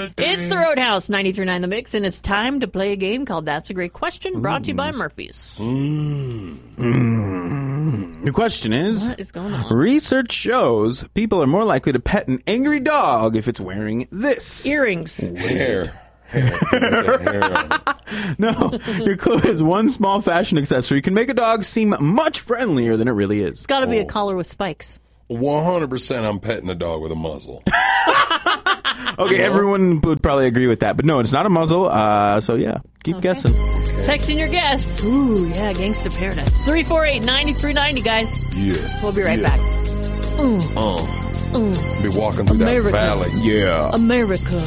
It's the Roadhouse 93.9 The Mix, and it's time to play a game called That's a Great Question, brought to you by Murphy's. The question is, What is going on? research shows people are more likely to pet an angry dog if it's wearing this. Earrings. Hair. No, your clue is one small fashion accessory can make a dog seem much friendlier than it really is. It's got to be a collar with spikes. 100% I'm petting a dog with a muzzle. Okay, everyone would probably agree with that, but no, it's not a muzzle. So yeah, keep guessing. Texting your guess. Ooh, yeah, Gangsta Paradise. 348-9390, guys. Yeah. We'll be right back. Be walking through America. that valley. Yeah. America.